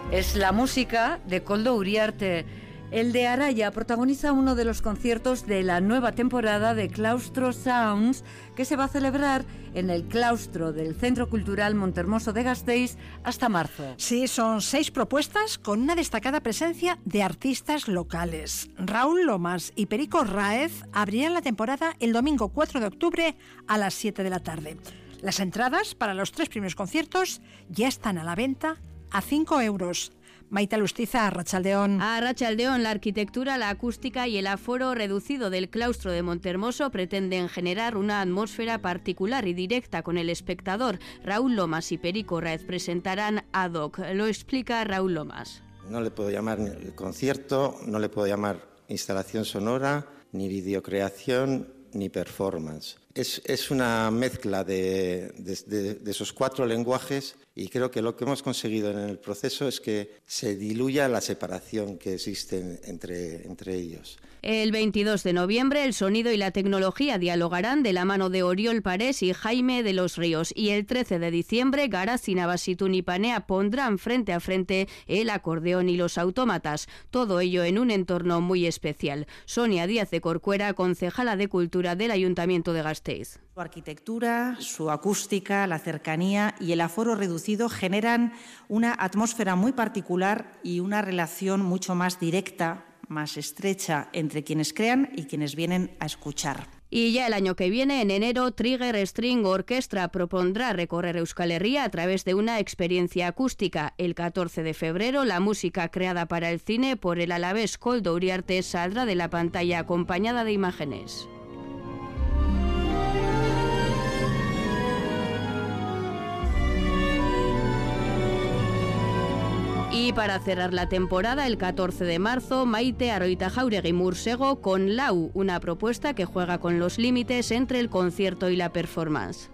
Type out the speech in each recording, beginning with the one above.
Es la música de Koldo Uriarte. El de Araya protagoniza uno de los conciertos de la nueva temporada de Claustro Sounds, que se va a celebrar en el claustro del Centro Cultural Montermoso de Gasteiz hasta marzo. Sí, son 6 propuestas con una destacada presencia de artistas locales. Raúl Lomas y Perico Ráez abrirán la temporada el domingo 4 de octubre a las 7 de la tarde. Las entradas para los 3 primeros conciertos ya están a la venta a 5 euros. Maite Lustiza, Arratsaldeón. Arratsaldeón, la arquitectura, la acústica y el aforo reducido del claustro de Montermoso pretenden generar una atmósfera particular y directa con el espectador. Raúl Lomas y Perico Ráez presentarán Ad Hoc. Lo explica Raúl Lomas. No le puedo llamar concierto, no le puedo llamar instalación sonora, ni videocreación, ni performance. Es una mezcla de esos 4 lenguajes, y creo que lo que hemos conseguido en el proceso es que se diluya la separación que existe entre ellos. El 22 de noviembre el sonido y la tecnología dialogarán de la mano de Oriol Parés y Jaime de los Ríos, y el 13 de diciembre Garazi Navasitun y Panea pondrán frente a frente el acordeón y los autómatas, todo ello en un entorno muy especial. Sonia Díaz de Corcuera, concejala de Cultura del Ayuntamiento de Gasteiz. Su arquitectura, su acústica, la cercanía y el aforo reducido generan una atmósfera muy particular y una relación mucho más directa, más estrecha entre quienes crean y quienes vienen a escuchar. Y ya el año que viene, en enero, Trigger String Orchestra propondrá recorrer Euskal Herria a través de una experiencia acústica. El 14 de febrero, la música creada para el cine por el alavés Koldo Uriarte saldrá de la pantalla acompañada de imágenes. Y para cerrar la temporada, el 14 de marzo, Maite Aroitajáuregui Mursego con Lau, una propuesta que juega con los límites entre el concierto y la performance.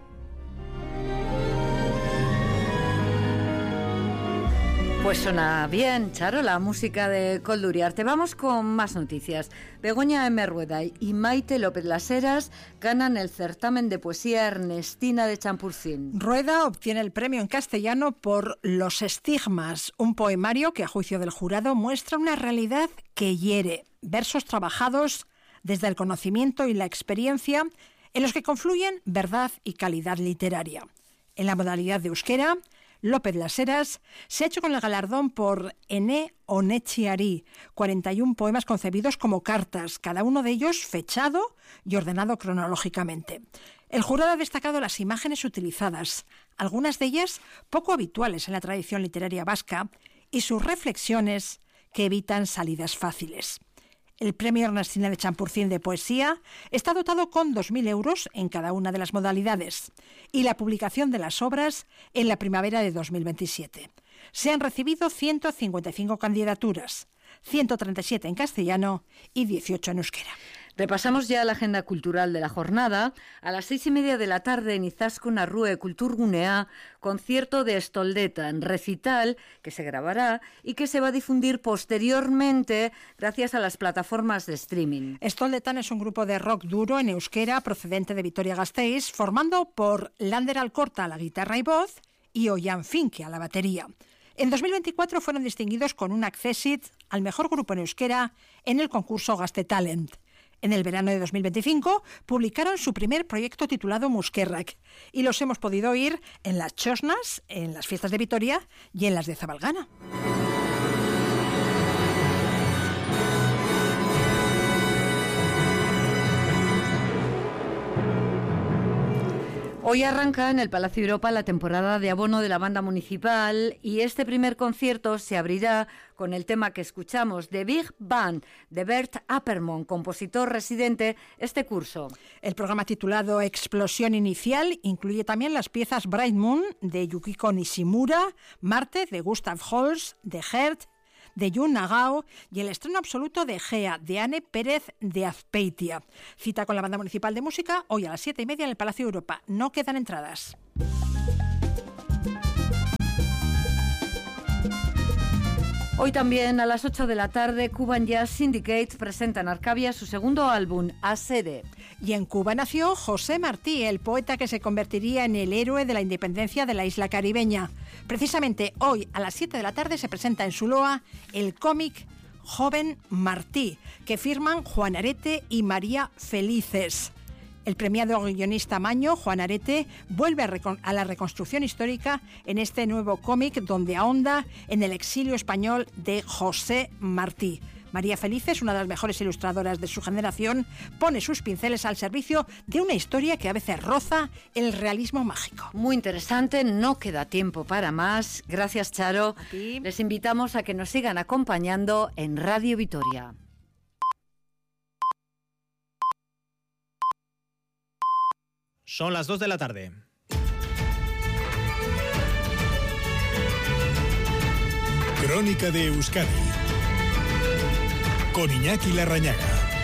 Pues suena bien, Charo, la música de Koldo Uriarte. Vamos con más noticias. Begoña M. Rueda y Maite López Las Heras ganan el certamen de poesía Ernestina de Champurcín. Rueda obtiene el premio en castellano por Los estigmas, un poemario que a juicio del jurado muestra una realidad que hiere. Versos trabajados desde el conocimiento y la experiencia en los que confluyen verdad y calidad literaria. En la modalidad de euskera, López Las Heras se ha hecho con el galardón por Ene Onetxiari, 41 poemas concebidos como cartas, cada uno de ellos fechado y ordenado cronológicamente. El jurado ha destacado las imágenes utilizadas, algunas de ellas poco habituales en la tradición literaria vasca, y sus reflexiones que evitan salidas fáciles. El premio Ernestina de Champurcín de poesía está dotado con 2.000 euros en cada una de las modalidades y la publicación de las obras en la primavera de 2027. Se han recibido 155 candidaturas, 137 en castellano y 18 en euskera. Repasamos ya la agenda cultural de la jornada. A las 6:30 de la tarde en Izaskun Arrue Kulturgunea, concierto de Estoldetan, recital que se grabará y que se va a difundir posteriormente gracias a las plataformas de streaming. Estoldetan es un grupo de rock duro en euskera procedente de Vitoria-Gasteiz, formando por Lander Alcorta a la guitarra y voz y Oian Finke a la batería. En 2024 fueron distinguidos con un Accessit al mejor grupo en euskera en el concurso Gastetalent. En el verano de 2025 publicaron su primer proyecto titulado Muskerrak y los hemos podido oír en las Chosnas, en las fiestas de Vitoria y en las de Zabalgana. Hoy arranca en el Palacio Europa la temporada de abono de la banda municipal y este primer concierto se abrirá con el tema que escuchamos, The Big Band, de Bert Appermont, compositor residente este curso. El programa titulado Explosión Inicial incluye también las piezas Bright Moon de Yukiko Nishimura, Marte de Gustav Holst, de Hertz, de Jun Nagao y el estreno absoluto de Gea, de Anne Pérez de Azpeitia. Cita con la Banda Municipal de Música hoy a las 7:30 en el Palacio Europa. No quedan entradas. Hoy también a las 8 de la tarde, Cuban Jazz Syndicate presenta en Arcavia su segundo álbum, A Sede. Y en Cuba nació José Martí, el poeta que se convertiría en el héroe de la independencia de la isla caribeña. Precisamente hoy a las 7 de la tarde se presenta en Zuloa el cómic Joven Martí, que firman Juan Arete y María Felices. El premiado guionista Maño, Juan Arete, vuelve a la reconstrucción histórica en este nuevo cómic donde ahonda en el exilio español de José Martí. María Felices, una de las mejores ilustradoras de su generación, pone sus pinceles al servicio de una historia que a veces roza el realismo mágico. Muy interesante, no queda tiempo para más. Gracias, Charo. Les invitamos a que nos sigan acompañando en Radio Vitoria. Son las 2 de la tarde. Crónica de Euskadi con Iñaki Larrañaga.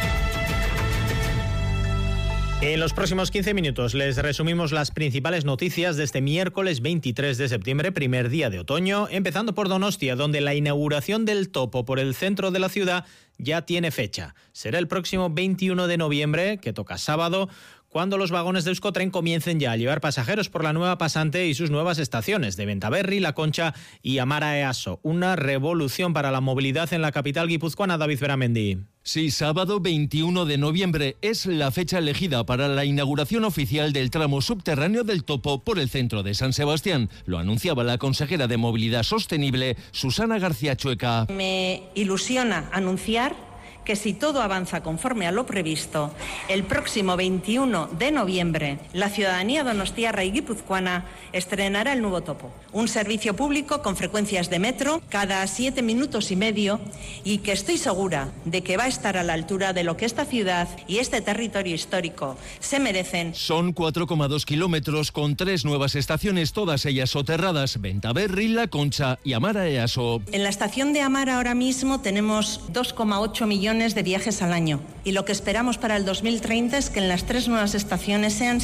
En los próximos 15 minutos les resumimos las principales noticias de este miércoles 23 de septiembre, primer día de otoño, empezando por Donostia, donde la inauguración del topo por el centro de la ciudad ya tiene fecha. Será el próximo 21 de noviembre, que toca sábado, cuando los vagones de Euskotren comiencen ya a llevar pasajeros por la nueva pasante y sus nuevas estaciones de Bentaberri, La Concha y Amara Easo. Una revolución para la movilidad en la capital guipuzcoana, David Beramendi. Sí, sábado 21 de noviembre es la fecha elegida para la inauguración oficial del tramo subterráneo del topo por el centro de San Sebastián. Lo anunciaba la consejera de Movilidad Sostenible, Susana García Chueca. Me ilusiona anunciar que si todo avanza conforme a lo previsto, el próximo 21 de noviembre la ciudadanía donostiarra y guipuzcoana estrenará el nuevo topo, un servicio público con frecuencias de metro cada 7 minutos y medio y que estoy segura de que va a estar a la altura de lo que esta ciudad y este territorio histórico se merecen. Son 4,2 kilómetros con 3 nuevas estaciones, todas ellas soterradas: Bentaberri, La Concha y Amara Easo. En la estación de Amara ahora mismo tenemos 2,8 millones de viajes al año y lo que esperamos para el 2030 es que en las 3 nuevas estaciones sean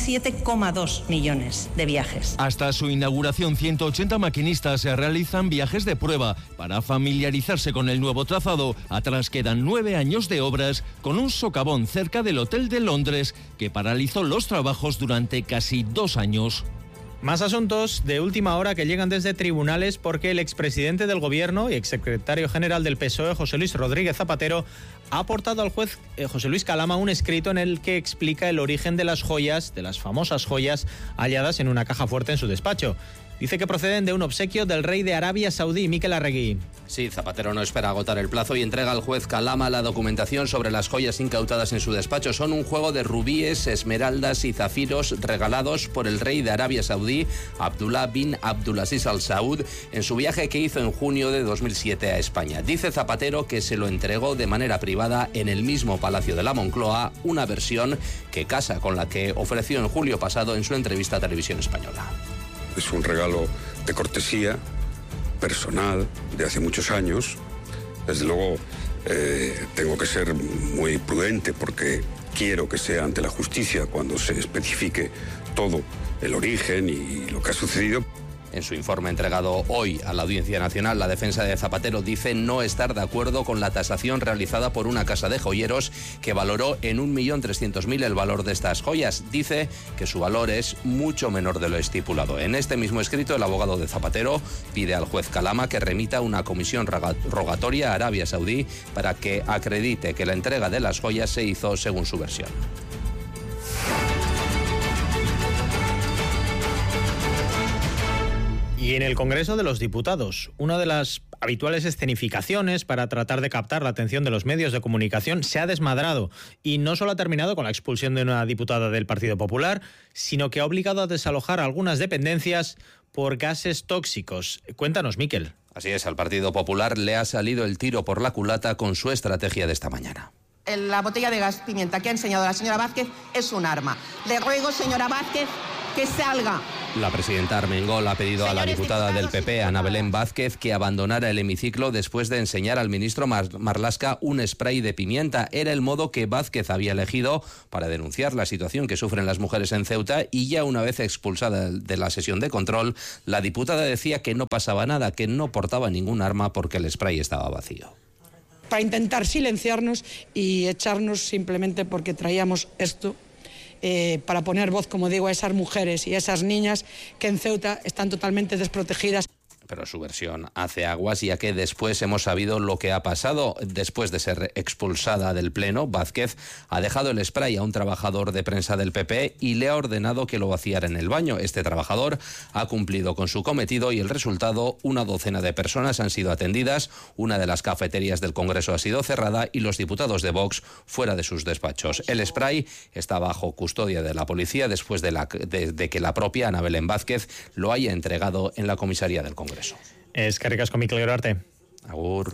7,2 millones de viajes. Hasta su inauguración, 180 maquinistas se realizan viajes de prueba para familiarizarse con el nuevo trazado. Atrás quedan 9 años de obras con un socavón cerca del Hotel de Londres que paralizó los trabajos durante casi 2 años. Más asuntos de última hora que llegan desde tribunales porque el expresidente del Gobierno y exsecretario general del PSOE, José Luis Rodríguez Zapatero, ha aportado al juez José Luis Calama un escrito en el que explica el origen de las joyas, de las famosas joyas halladas en una caja fuerte en su despacho. Dice que proceden de un obsequio del rey de Arabia Saudí, Miquel Arregui. Sí, Zapatero no espera agotar el plazo y entrega al juez Calama la documentación sobre las joyas incautadas en su despacho. Son un juego de rubíes, esmeraldas y zafiros regalados por el rey de Arabia Saudí, Abdullah bin Abdulaziz Al Saud, en su viaje que hizo en junio de 2007 a España. Dice Zapatero que se lo entregó de manera privada en el mismo Palacio de la Moncloa, una versión que casa con la que ofreció en julio pasado en su entrevista a Televisión Española. Es un regalo de cortesía, personal, de hace muchos años. Desde luego, tengo que ser muy prudente porque quiero que sea ante la justicia cuando se especifique todo el origen y lo que ha sucedido. En su informe entregado hoy a la Audiencia Nacional, la defensa de Zapatero dice no estar de acuerdo con la tasación realizada por una casa de joyeros que valoró en 1.300.000 el valor de estas joyas. Dice que su valor es mucho menor de lo estipulado. En este mismo escrito, el abogado de Zapatero pide al juez Calama que remita una comisión rogatoria a Arabia Saudí para que acredite que la entrega de las joyas se hizo según su versión. Y en el Congreso de los Diputados, una de las habituales escenificaciones para tratar de captar la atención de los medios de comunicación se ha desmadrado y no solo ha terminado con la expulsión de una diputada del Partido Popular, sino que ha obligado a desalojar algunas dependencias por gases tóxicos. Cuéntanos, Miquel. Así es, al Partido Popular le ha salido el tiro por la culata con su estrategia de esta mañana. La botella de gas pimienta que ha enseñado la señora Vázquez es un arma. Le ruego, señora Vázquez, que salga. La presidenta Armengol ha pedido a la diputada del PP, Ana Belén Vázquez, que abandonara el hemiciclo después de enseñar al ministro Marlaska un spray de pimienta. Era el modo que Vázquez había elegido para denunciar la situación que sufren las mujeres en Ceuta y ya una vez expulsada de la sesión de control, la diputada decía que no pasaba nada, que no portaba ningún arma porque el spray estaba vacío. Para intentar silenciarnos y echarnos simplemente porque traíamos esto para poner voz, como digo, a esas mujeres y a esas niñas que en Ceuta están totalmente desprotegidas. Pero su versión hace aguas, ya que después hemos sabido lo que ha pasado. Después de ser expulsada del Pleno, Vázquez ha dejado el spray a un trabajador de prensa del PP y le ha ordenado que lo vaciara en el baño. Este trabajador ha cumplido con su cometido y el resultado, una docena de personas han sido atendidas, una de las cafeterías del Congreso ha sido cerrada y los diputados de Vox fuera de sus despachos. El spray está bajo custodia de la policía después de que la propia Ana Belén Vázquez lo haya entregado en la comisaría del Congreso. Eskerrik asko, Mikel Gerarte. Agur.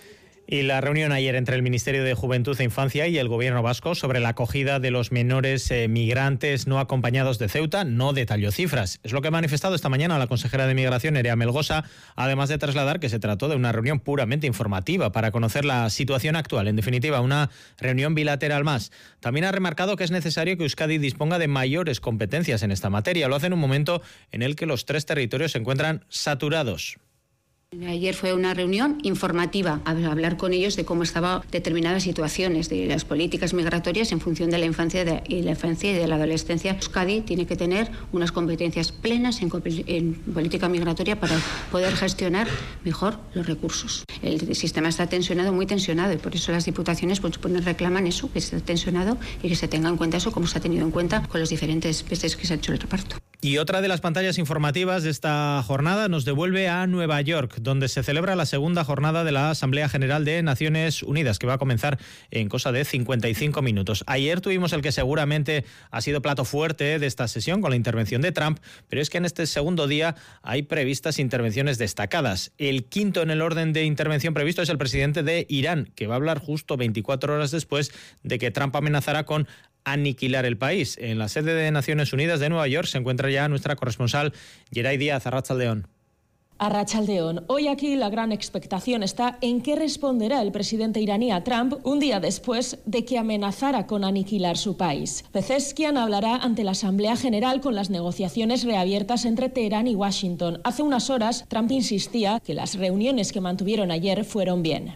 Y la reunión ayer entre el Ministerio de Juventud e Infancia y el Gobierno vasco sobre la acogida de los menores migrantes no acompañados de Ceuta no detalló cifras. Es lo que ha manifestado esta mañana la consejera de Migración, Nerea Melgosa, además de trasladar que se trató de una reunión puramente informativa para conocer la situación actual. En definitiva, una reunión bilateral más. También ha remarcado que es necesario que Euskadi disponga de mayores competencias en esta materia. Lo hace en un momento en el que los 3 territorios se encuentran saturados. Ayer fue una reunión informativa, a hablar con ellos de cómo estaban determinadas situaciones de las políticas migratorias en función de la infancia y de la adolescencia. Euskadi tiene que tener unas competencias plenas en política migratoria para poder gestionar mejor los recursos. El sistema está tensionado, muy tensionado, y por eso las diputaciones reclaman eso, que esté tensionado y que se tenga en cuenta eso como se ha tenido en cuenta con los diferentes veces que se ha hecho el reparto. Y otra de las pantallas informativas de esta jornada nos devuelve a Nueva York, donde se celebra la segunda jornada de la Asamblea General de Naciones Unidas, que va a comenzar en cosa de 55 minutos. Ayer tuvimos el que seguramente ha sido plato fuerte de esta sesión con la intervención de Trump, pero es que en este segundo día hay previstas intervenciones destacadas. El quinto en el orden de intervención previsto es el presidente de Irán, que va a hablar justo 24 horas después de que Trump amenazara con aniquilar el país. En la sede de Naciones Unidas de Nueva York se encuentra ya nuestra corresponsal Yeray Díaz. Arratsaldeon. Arratsaldeon. Hoy aquí la gran expectación está en qué responderá el presidente iraní a Trump un día después de que amenazara con aniquilar su país. Pezeshkian hablará ante la Asamblea General con las negociaciones reabiertas entre Teherán y Washington. Hace unas horas, Trump insistía que las reuniones que mantuvieron ayer fueron bien.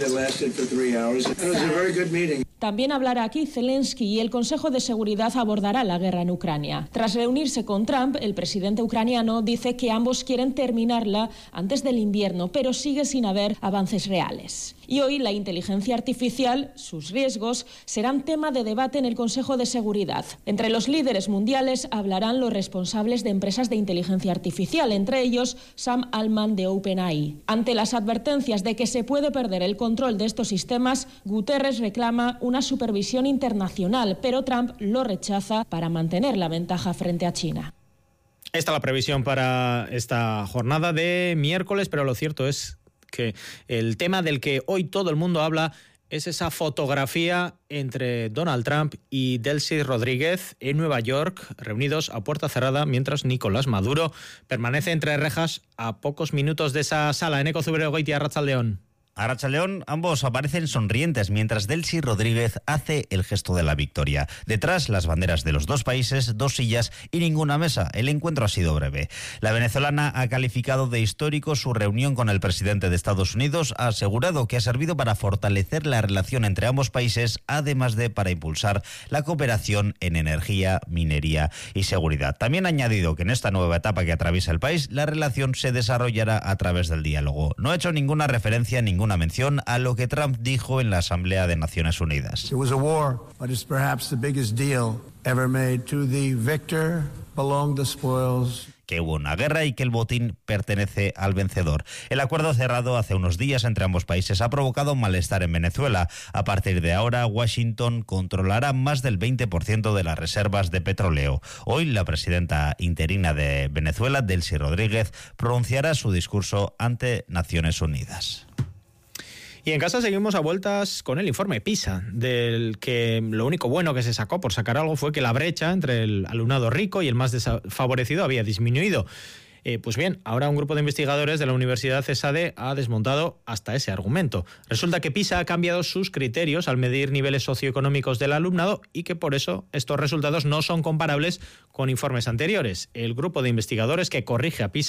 También hablará aquí Zelensky y el Consejo de Seguridad abordará la guerra en Ucrania. Tras reunirse con Trump, el presidente ucraniano dice que ambos quieren terminarla antes del invierno, pero sigue sin haber avances reales. Y hoy la inteligencia artificial, sus riesgos, serán tema de debate en el Consejo de Seguridad. Entre los líderes mundiales hablarán los responsables de empresas de inteligencia artificial, entre ellos Sam Altman de OpenAI. Ante las advertencias de que se puede perder el control de estos sistemas, Guterres reclama una supervisión internacional, pero Trump lo rechaza para mantener la ventaja frente a China. Esta es la previsión para esta jornada de miércoles, pero lo cierto es que el tema del que hoy todo el mundo habla es esa fotografía entre Donald Trump y Delcy Rodríguez en Nueva York, reunidos a puerta cerrada, mientras Nicolás Maduro permanece entre rejas a pocos minutos de esa sala. Eneko Zuberogoitia, Arratsaldeon. Arratsaldeon, ambos aparecen sonrientes mientras Delcy Rodríguez hace el gesto de la victoria. Detrás, las banderas de los dos países, 2 sillas y ninguna mesa. El encuentro ha sido breve. La venezolana ha calificado de histórico su reunión con el presidente de Estados Unidos, ha asegurado que ha servido para fortalecer la relación entre ambos países, además de para impulsar la cooperación en energía, minería y seguridad. También ha añadido que en esta nueva etapa que atraviesa el país, la relación se desarrollará a través del diálogo. No ha hecho ninguna referencia, ninguna mención a lo que Trump dijo en la Asamblea de Naciones Unidas. It was a war, but it's perhaps the biggest deal ever made. To the victor belong the spoils. Que hubo una guerra y que el botín pertenece al vencedor. El acuerdo cerrado hace unos días entre ambos países ha provocado malestar en Venezuela. A partir de ahora, Washington controlará más del 20% de las reservas de petróleo. Hoy, la presidenta interina de Venezuela, Delcy Rodríguez, pronunciará su discurso ante Naciones Unidas. Y en casa seguimos a vueltas con el informe PISA, del que lo único bueno que se sacó por sacar algo fue que la brecha entre el alumnado rico y el más desfavorecido había disminuido. Pues bien, ahora un grupo de investigadores de la Universidad ESADE ha desmontado hasta ese argumento. Resulta que PISA ha cambiado sus criterios al medir niveles socioeconómicos del alumnado y que por eso estos resultados no son comparables con informes anteriores. El grupo de investigadores que corrige a PISA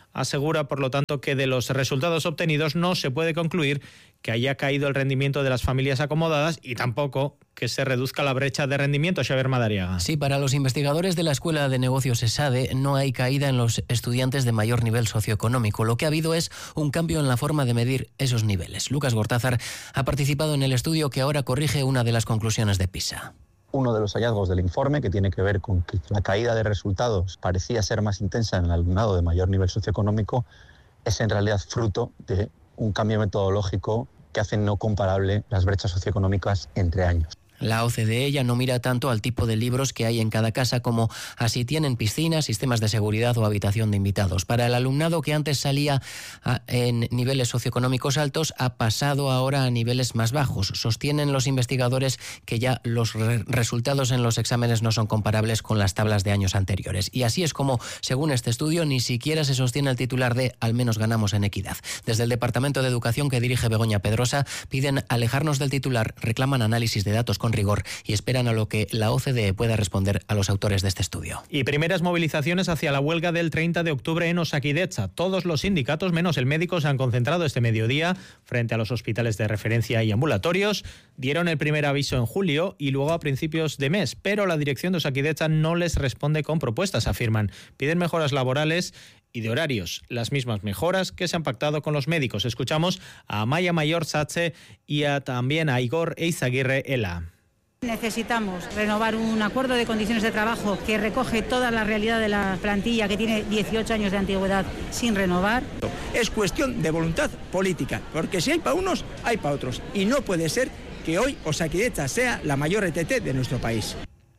asegura, por lo tanto, que de los resultados obtenidos no se puede concluir que haya caído el rendimiento de las familias acomodadas y tampoco que se reduzca la brecha de rendimiento. Xavier Madariaga. Sí, para los investigadores de la Escuela de Negocios ESADE no hay caída en los estudiantes de mayor nivel socioeconómico. Lo que ha habido es un cambio en la forma de medir esos niveles. Lucas Gortázar ha participado en el estudio que ahora corrige una de las conclusiones de PISA. Uno de los hallazgos del informe, que tiene que ver con que la caída de resultados parecía ser más intensa en el alumnado de mayor nivel socioeconómico, es en realidad fruto de un cambio metodológico que hace no comparable las brechas socioeconómicas entre años. La OCDE ya no mira tanto al tipo de libros que hay en cada casa como a si tienen piscina, sistemas de seguridad o habitación de invitados. Para el alumnado que antes salía en niveles socioeconómicos altos, ha pasado ahora a niveles más bajos. Sostienen los investigadores que ya los resultados en los exámenes no son comparables con las tablas de años anteriores. Y así es como, según este estudio, ni siquiera se sostiene el titular de «al menos ganamos en equidad». Desde el Departamento de Educación que dirige Begoña Pedrosa piden alejarnos del titular, reclaman análisis de datos con rigor y esperan a lo que la OCDE pueda responder a los autores de este estudio. Y primeras movilizaciones hacia la huelga del 30 de octubre en Osakidetza. Todos los sindicatos, menos el médico, se han concentrado este mediodía frente a los hospitales de referencia y ambulatorios. Dieron el primer aviso en julio y luego a principios de mes, pero la dirección de Osakidetza no les responde con propuestas, afirman. Piden mejoras laborales y de horarios, las mismas mejoras que se han pactado con los médicos. Escuchamos a Amaya Mayor Sache y también a Igor Eizaguirre Ela. Necesitamos renovar un acuerdo de condiciones de trabajo que recoge toda la realidad de la plantilla que tiene 18 años de antigüedad sin renovar. Es cuestión de voluntad política, porque si hay para unos, hay para otros. Y no puede ser que hoy Osakidetza sea la mayor ETT de nuestro país.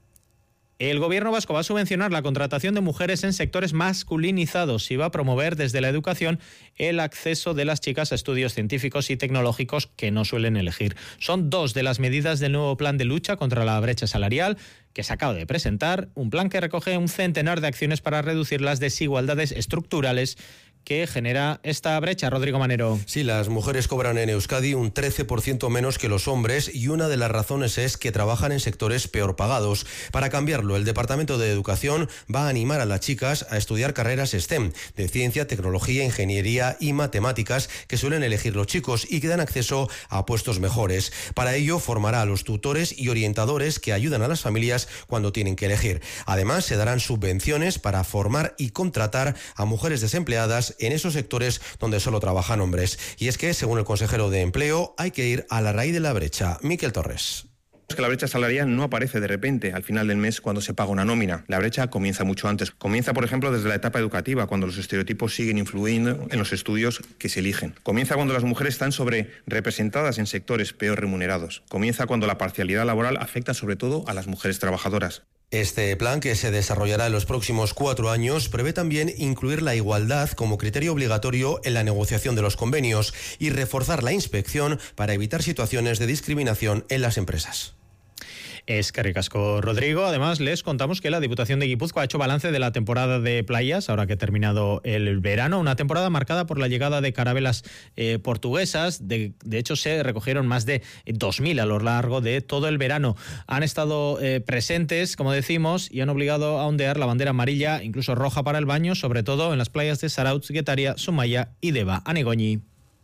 El gobierno vasco va a subvencionar la contratación de mujeres en sectores masculinizados y va a promover desde la educación el acceso de las chicas a estudios científicos y tecnológicos que no suelen elegir. Son dos de las medidas del nuevo plan de lucha contra la brecha salarial que se acaba de presentar, un plan que recoge un centenar de acciones para reducir las desigualdades estructurales que genera esta brecha. Rodrigo Manero. Sí, las mujeres cobran en Euskadi un 13% menos que los hombres y una de las razones es que trabajan en sectores peor pagados. Para cambiarlo, el Departamento de Educación va a animar a las chicas a estudiar carreras STEM, de ciencia, tecnología, ingeniería y matemáticas, que suelen elegir los chicos y que dan acceso a puestos mejores. Para ello, formará a los tutores y orientadores que ayudan a las familias cuando tienen que elegir. Además, se darán subvenciones para formar y contratar a mujeres desempleadas en esos sectores donde solo trabajan hombres. Y es que, según el consejero de Empleo, hay que ir a la raíz de la brecha. Miquel Torres. Es que la brecha salarial no aparece de repente al final del mes cuando se paga una nómina. La brecha comienza mucho antes. Comienza, por ejemplo, desde la etapa educativa, cuando los estereotipos siguen influyendo en los estudios que se eligen. Comienza cuando las mujeres están sobrerepresentadas en sectores peor remunerados. Comienza cuando la parcialidad laboral afecta sobre todo a las mujeres trabajadoras. Este plan, que se desarrollará en los próximos 4 años, prevé también incluir la igualdad como criterio obligatorio en la negociación de los convenios y reforzar la inspección para evitar situaciones de discriminación en las empresas. Eskerrik asko, Rodrigo. Además, les contamos que la Diputación de Guipúzcoa ha hecho balance de la temporada de playas, ahora que ha terminado el verano, una temporada marcada por la llegada de carabelas portuguesas. De hecho, se recogieron más de 2.000 a lo largo de todo el verano. Han estado presentes, como decimos, y han obligado a ondear la bandera amarilla, incluso roja para el baño, sobre todo en las playas de Zarautz, Guetaria, Zumaya y Deva. Anegoñi.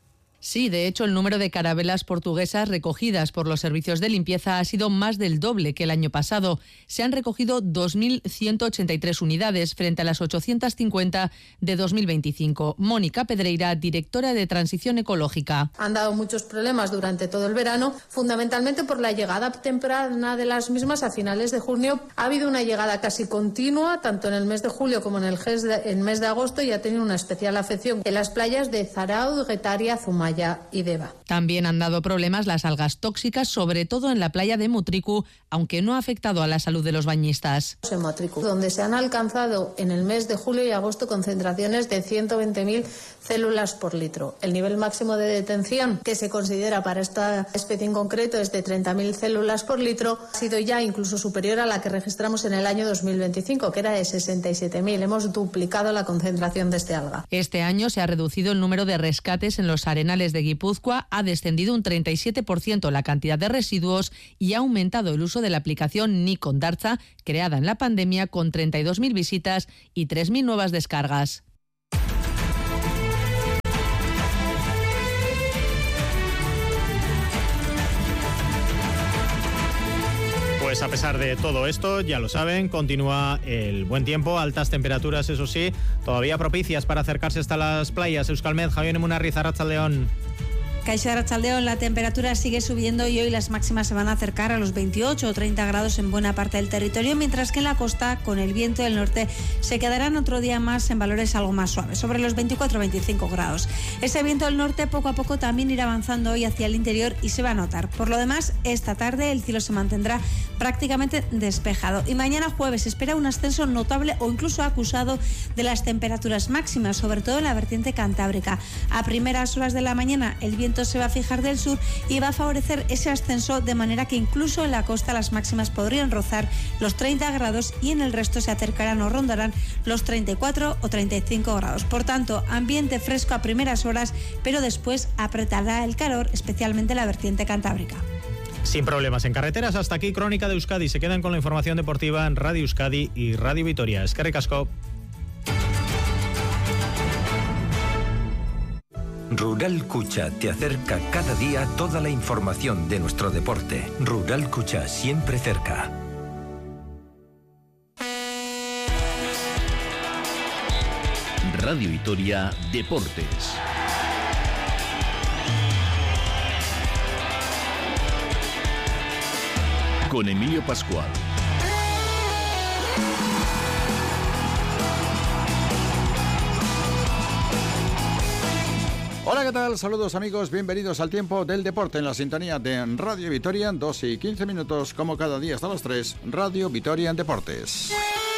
Sí, de hecho, el número de carabelas portuguesas recogidas por los servicios de limpieza ha sido más del doble que el año pasado. Se han recogido 2.183 unidades frente a las 850 de 2025. Mónica Pedreira, directora de Transición Ecológica. Han dado muchos problemas durante todo el verano, fundamentalmente por la llegada temprana de las mismas a finales de junio. Ha habido una llegada casi continua, tanto en el mes de julio como en el mes de agosto, y ha tenido una especial afección en las playas de Zarautz, Guetaria, Zumaya y Deva. También han dado problemas las algas tóxicas, sobre todo en la playa de Mutriku, aunque no ha afectado a la salud de los bañistas. En Mutriku, donde se han alcanzado en el mes de julio y agosto concentraciones de 120.000 células por litro. El nivel máximo de detención que se considera para esta especie en concreto es de 30.000 células por litro. Ha sido ya incluso superior a la que registramos en el año 2025, que era de 67.000. Hemos duplicado la concentración de este alga. Este año se ha reducido el número de rescates en los arenales de Guipúzcoa, ha descendido un 37% la cantidad de residuos y ha aumentado el uso de la aplicación Nikon Dartza, creada en la pandemia, con 32.000 visitas y 3.000 nuevas descargas. Pues a pesar de todo esto, ya lo saben, continúa el buen tiempo, altas temperaturas, eso sí, todavía propicias para acercarse hasta las playas. Euskalmet, Javier Munarriz, Arratsaldeon. Kaixo, Arratsaldeon, la temperatura sigue subiendo y hoy las máximas se van a acercar a los 28 o 30 grados en buena parte del territorio, mientras que en la costa, con el viento del norte, se quedarán otro día más en valores algo más suaves, sobre los 24 o 25 grados. Ese viento del norte poco a poco también irá avanzando hoy hacia el interior y se va a notar. Por lo demás, esta tarde el cielo se mantendrá prácticamente despejado y mañana jueves se espera un ascenso notable o incluso acusado de las temperaturas máximas, sobre todo en la vertiente cantábrica. A primeras horas de la mañana el viento se va a fijar del sur y va a favorecer ese ascenso, de manera que incluso en la costa las máximas podrían rozar los 30 grados y en el resto se acercarán o rondarán los 34 o 35 grados. Por tanto, ambiente fresco a primeras horas, pero después apretará el calor, especialmente en la vertiente cantábrica. Sin problemas en carreteras. Hasta aquí Crónica de Euskadi. Se quedan con la información deportiva en Radio Euskadi y Radio Vitoria. Eskerrik asko. Rural Kucha te acerca cada día toda la información de nuestro deporte. Rural Kucha, siempre cerca. Radio Vitoria Deportes. Con Emilio Pascual. Hola, ¿qué tal? Saludos amigos, bienvenidos al tiempo del deporte en la sintonía de Radio Vitoria, 2:15, como cada día hasta las 3, Radio Vitoria en Deportes.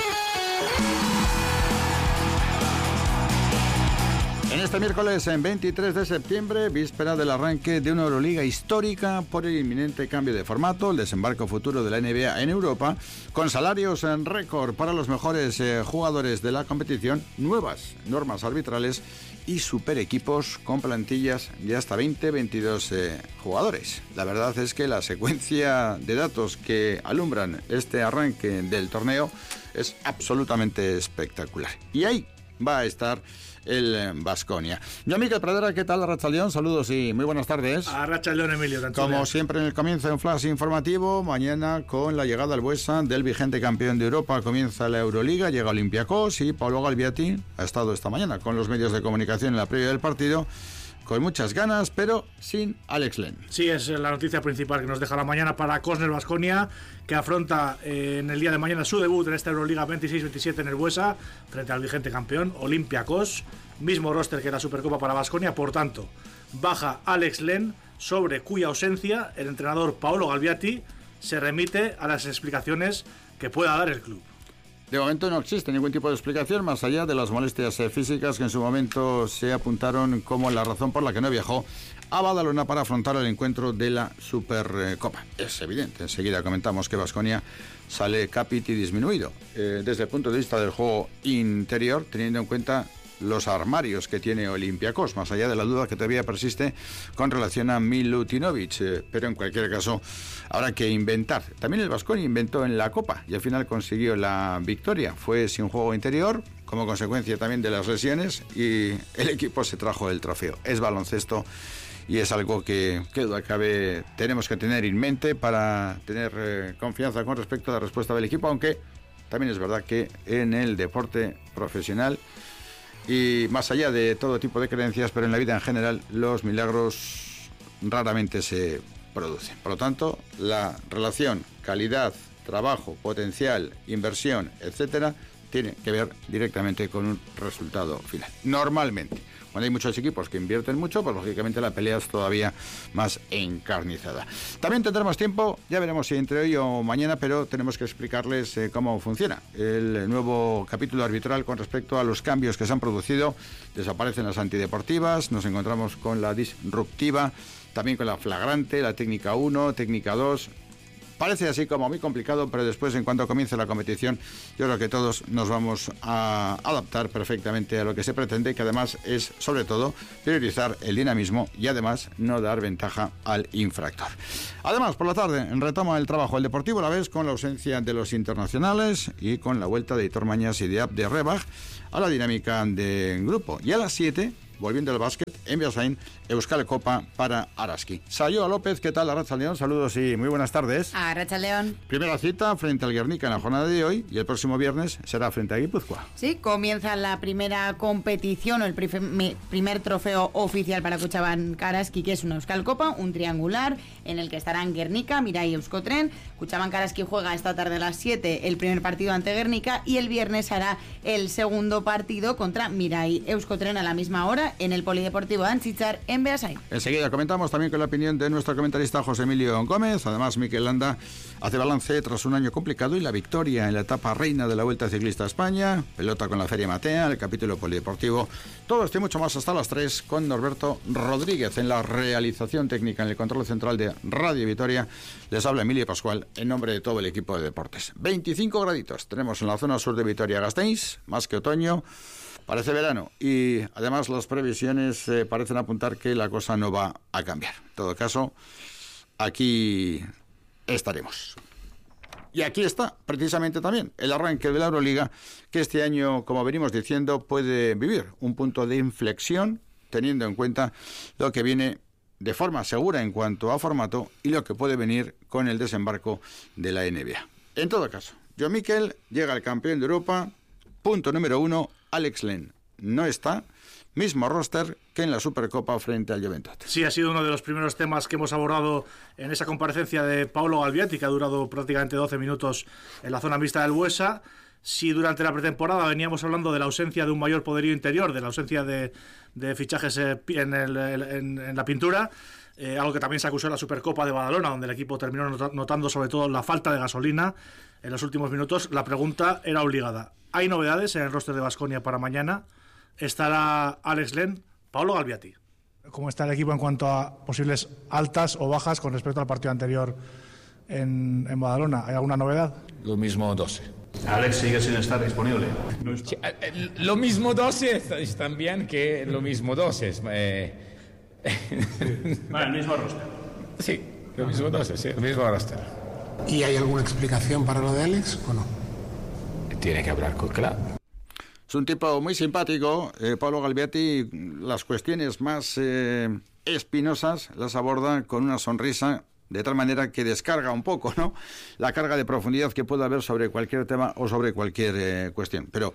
En este miércoles, en 23 de septiembre, víspera del arranque de una Euroliga histórica por el inminente cambio de formato, el desembarco futuro de la NBA en Europa, con salarios en récord para los mejores jugadores de la competición, nuevas normas arbitrales y super equipos con plantillas de hasta 20-22 jugadores. La verdad es que la secuencia de datos que alumbran este arranque del torneo es absolutamente espectacular. Y ahí va a estar el Baskonia. Yo, Miquel Pradera, ¿qué tal? Arratsaldeon, saludos y muy buenas tardes. Arratsaldeon, Emilio. Como siempre en el comienzo, un flash informativo. Mañana, con la llegada al Buesa del vigente campeón de Europa, comienza la Euroliga, llega Olympiacos y Paolo Galbiati ha estado esta mañana con los medios de comunicación en la previa del partido, con muchas ganas, pero sin Alex Len. Sí, es la noticia principal que nos deja la mañana para Cosner Baskonia, que afronta en el día de mañana su debut en esta Euroliga 26-27 en el Buesa, frente al vigente campeón Olympiacos, mismo roster que la Supercopa para Baskonia. Por tanto, baja Alex Len, sobre cuya ausencia el entrenador Paolo Galbiati se remite a las explicaciones que pueda dar el club. De momento no existe ningún tipo de explicación más allá de las molestias físicas que en su momento se apuntaron como la razón por la que no viajó a Badalona para afrontar el encuentro de la Supercopa. Es evidente, enseguida comentamos que Baskonia sale capiti disminuido desde el punto de vista del juego interior, teniendo en cuenta los armarios que tiene Olympiacos, más allá de la duda que todavía persiste con relación a Milutinovic, pero en cualquier caso habrá que inventar. También el Baskonia inventó en la Copa y al final consiguió la victoria. Fue sin juego interior, como consecuencia también de las lesiones, y el equipo se trajo el trofeo. Es baloncesto y es algo que duda cabe tenemos que tener en mente para tener confianza con respecto a la respuesta del equipo, aunque también es verdad que en el deporte profesional y más allá de todo tipo de creencias, pero en la vida en general, los milagros raramente se producen. Por lo tanto, la relación calidad, trabajo, potencial, inversión, etcétera, tiene que ver directamente con un resultado final. Normalmente, cuando hay muchos equipos que invierten mucho, pues lógicamente la pelea es todavía más encarnizada. También tendremos tiempo, ya veremos si entre hoy o mañana, pero tenemos que explicarles cómo funciona el nuevo capítulo arbitral con respecto a los cambios que se han producido. Desaparecen las antideportivas, nos encontramos con la disruptiva, también con la flagrante, la técnica 1, técnica 2... Parece así como muy complicado, pero después, en cuanto comience la competición, yo creo que todos nos vamos a adaptar perfectamente a lo que se pretende, que además es, sobre todo, priorizar el dinamismo y además no dar ventaja al infractor. Además, por la tarde, retoma el trabajo el Deportivo Alavés con la ausencia de los internacionales y con la vuelta de Aitor Mañas y de Abde Rebach a la dinámica de grupo. Y a las 7, volviendo al básquet, en Beasain, Euskal Copa para Araski. Sayoa López, ¿qué tal? Arratsaldeon, saludos y muy buenas tardes. Arratsaldeon. Primera cita frente al Guernica en la jornada de hoy y el próximo viernes será frente a Guipúzcoa. Sí, comienza la primera competición, o el primer trofeo oficial para Kutxabank Araski, que es una Euskal Copa, un triangular en el que estarán Guernica, Mirai y Euskotren. Kutxabank Araski juega esta tarde a las 7 el primer partido ante Guernica y el viernes hará el segundo partido contra Mirai Euskotren a la misma hora en el Polideportivo de Antzitzar en Beasain. Enseguida comentamos también con la opinión de nuestro comentarista José Emilio Gómez. Además, Mikel Landa hace balance tras un año complicado y la victoria en la etapa reina de la Vuelta Ciclista a España, pelota con la Feria Matea, el capítulo polideportivo. Todo esto y mucho más hasta las 3 con Norberto Rodríguez en la realización técnica, en el control central de Radio Vitoria. Les habla Emilio Pascual en nombre de todo el equipo de deportes. 25 graditos tenemos en la zona sur de Vitoria-Gasteiz, más que otoño. Parece verano y además las previsiones parecen apuntar que la cosa no va a cambiar. En todo caso, aquí estaremos. Y aquí está, precisamente también, el arranque de la Euroliga, que este año, como venimos diciendo, puede vivir un punto de inflexión, teniendo en cuenta lo que viene de forma segura en cuanto a formato y lo que puede venir con el desembarco de la NBA. En todo caso, Joe Mikel llega al campeón de Europa. Punto número 1, Alex Len no está, mismo roster que en la Supercopa frente al Juventud. Sí, ha sido uno de los primeros temas que hemos abordado en esa comparecencia de Paolo Galbiati, que ha durado prácticamente 12 minutos en la zona mixta del Buesa. Si durante la pretemporada veníamos hablando de la ausencia de un mayor poderío interior, de la ausencia de fichajes en la pintura, algo que también se acusó en la Supercopa de Badalona, donde el equipo terminó notando sobre todo la falta de gasolina en los últimos minutos, la pregunta era obligada. ¿Hay novedades en el roster de Baskonia para mañana? ¿Estará Alex Len? Paolo Galbiati. ¿Cómo está el equipo en cuanto a posibles altas o bajas con respecto al partido anterior en Badalona? ¿Hay alguna novedad? Lo mismo 12. Alex sigue sin estar disponible. Lo mismo 12 están bien que lo mismo 12. Vale, el mismo roster. Sí, lo mismo 12, sí, el mismo roster. ¿Y hay alguna explicación para lo de Alex o no? Tiene que hablar con Club. Es un tipo muy simpático, Paolo Galbiati. Las cuestiones más espinosas las aborda con una sonrisa, de tal manera que descarga un poco, ¿no?, la carga de profundidad que pueda haber sobre cualquier tema o sobre cualquier cuestión. Pero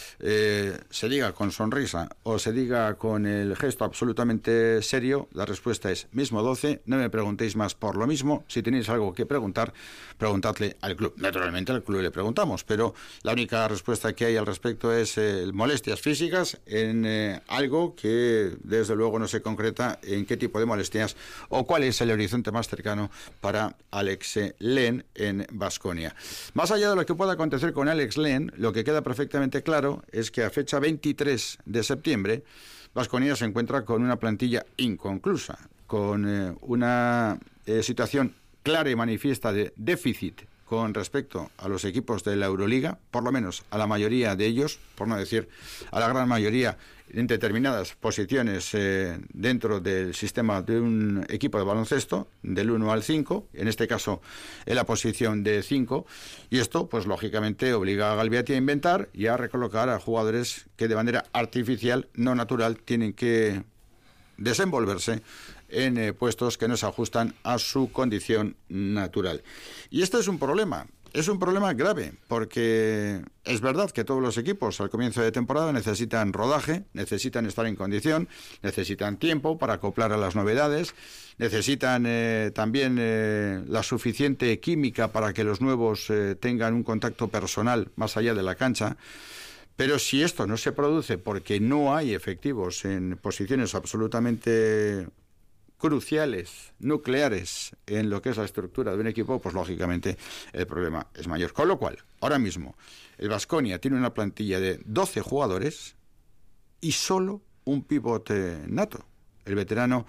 se diga con sonrisa o se diga con el gesto absolutamente serio, la respuesta es mismo 12, no me preguntéis más por lo mismo. Si tenéis algo que preguntar, preguntadle al club. Naturalmente al club le preguntamos, pero la única respuesta que hay al respecto es molestias físicas en algo que desde luego no se concreta en qué tipo de molestias o cuál es el horizonte más cercano para Alex Len en Baskonia. Más allá de lo que pueda acontecer con Alex Len, lo que queda perfectamente claro es que a fecha 23 de septiembre Baskonia se encuentra con una plantilla inconclusa, con una situación clara y manifiesta de déficit con respecto a los equipos de la Euroliga, por lo menos a la mayoría de ellos, por no decir a la gran mayoría, en determinadas posiciones dentro del sistema de un equipo de baloncesto, del 1 al 5, en este caso en la posición de 5, y esto pues lógicamente obliga a Galbiati a inventar y a recolocar a jugadores que de manera artificial, no natural, tienen que desenvolverse en puestos que no se ajustan a su condición natural. Y este es un problema grave, porque es verdad que todos los equipos al comienzo de temporada necesitan rodaje, necesitan estar en condición, necesitan tiempo para acoplar a las novedades, necesitan también la suficiente química para que los nuevos tengan un contacto personal más allá de la cancha. Pero si esto no se produce porque no hay efectivos en posiciones absolutamente cruciales, nucleares en lo que es la estructura de un equipo, pues lógicamente el problema es mayor. Con lo cual, ahora mismo, el Baskonia tiene una plantilla de 12 jugadores y solo un pivote nato, el veterano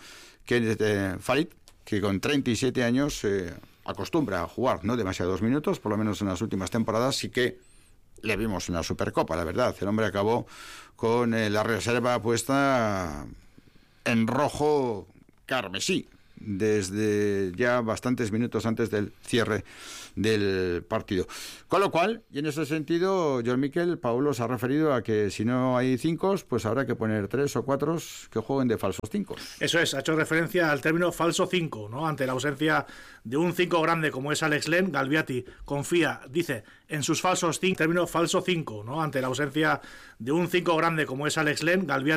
Farid, que con 37 años acostumbra a jugar no demasiados minutos, por lo menos en las últimas temporadas, sí que le vimos en la Supercopa, la verdad. El hombre acabó con la reserva puesta en rojo carmesí, desde ya bastantes minutos antes del cierre del partido. Con lo cual, y en ese sentido, Joan Miquel, Paulo se ha referido a que si no hay 5, pues habrá que poner 3 o 4 que jueguen de falsos 5. Eso es, ha hecho referencia al término falso 5, ¿no? Ante la ausencia de un 5 grande como es Alex Len, Galbiati confía, dice, en sus falsos 5, término falso 5, ¿no? Ante la ausencia de un 5 grande como es Alex Len, Galbiati